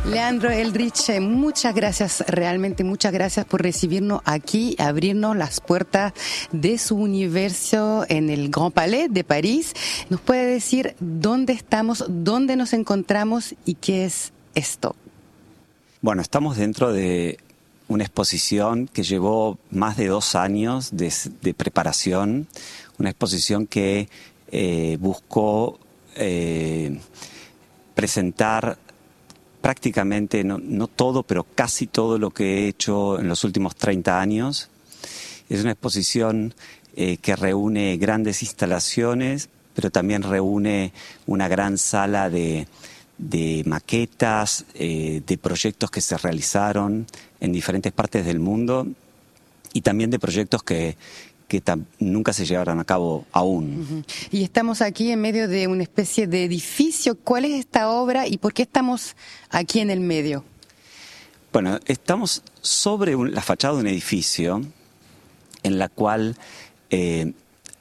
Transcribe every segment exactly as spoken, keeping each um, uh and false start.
Leandro Eldritch, muchas gracias, realmente muchas gracias por recibirnos aquí, abrirnos las puertas de su universo en el Grand Palais de París. ¿Nos puede decir dónde estamos, dónde nos encontramos y qué es esto? Bueno, estamos dentro de una exposición que llevó más de dos años de, de preparación, una exposición que eh, buscó eh, presentar prácticamente, no, no todo, pero casi todo lo que he hecho en los últimos treinta años. Es una exposición eh, que reúne grandes instalaciones, pero también reúne una gran sala de, de maquetas, eh, de proyectos que se realizaron en diferentes partes del mundo y también de proyectos que, que tam- nunca se llevaron a cabo aún. Uh-huh. Y estamos aquí en medio de una especie de edificio. ¿Cuál es esta obra y por qué estamos aquí en el medio? Bueno, estamos sobre un, la fachada de un edificio en la cual eh,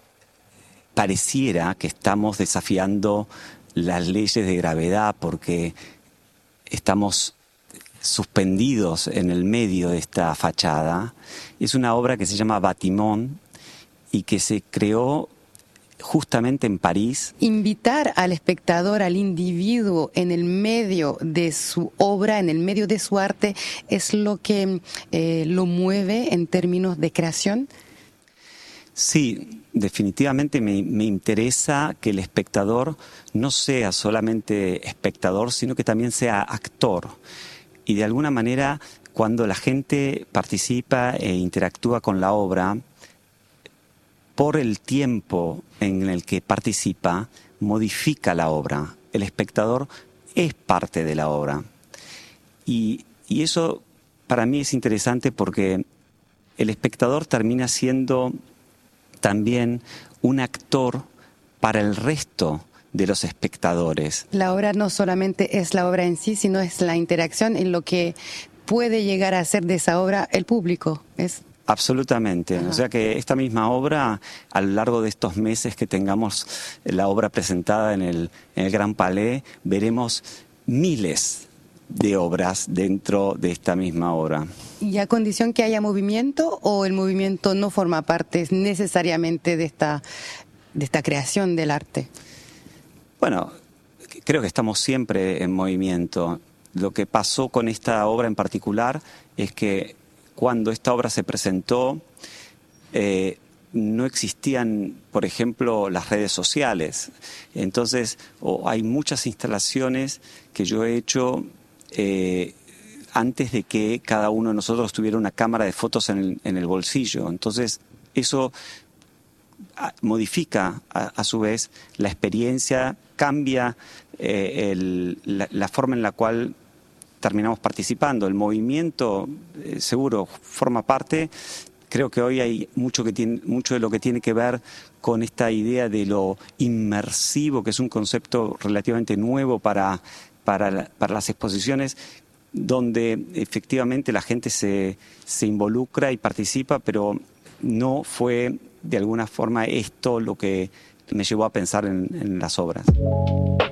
pareciera que estamos desafiando las leyes de gravedad porque estamos suspendidos en el medio de esta fachada. Es una obra que se llama Bâtiment y que se creó justamente en París. Invitar al espectador, al individuo en el medio de su obra, en el medio de su arte, es lo que eh, lo mueve en términos de creación. Sí, definitivamente me, me interesa que el espectador no sea solamente espectador, sino que también sea actor. Y de alguna manera, cuando la gente participa e interactúa con la obra, por el tiempo en el que participa, modifica la obra. El espectador es parte de la obra. Y, y eso para mí es interesante porque el espectador termina siendo también un actor para el resto de los espectadores. La obra no solamente es la obra en sí, sino es la interacción en lo que puede llegar a ser de esa obra el público. Es Absolutamente. Ajá. O sea que esta misma obra, a lo largo de estos meses que tengamos la obra presentada en el, en el Grand Palais, veremos miles de obras dentro de esta misma obra. ¿Y a condición que haya movimiento o el movimiento no forma parte necesariamente de esta, de esta creación del arte? Bueno, creo que estamos siempre en movimiento. Lo que pasó con esta obra en particular es que cuando esta obra se presentó, eh, no existían, por ejemplo, las redes sociales. Entonces, oh, hay muchas instalaciones que yo he hecho eh, antes de que cada uno de nosotros tuviera una cámara de fotos en el, en el bolsillo. Entonces, eso modifica a, a su vez la experiencia, cambia eh, el, la, la forma en la cual terminamos participando. El movimiento eh, seguro forma parte. Creo que hoy hay mucho que tiene, mucho de lo que tiene que ver con esta idea de lo inmersivo, que es un concepto relativamente nuevo para, para, para las exposiciones, donde efectivamente la gente se, se involucra y participa, pero no fue de alguna forma esto lo que me llevó a pensar en, en las obras.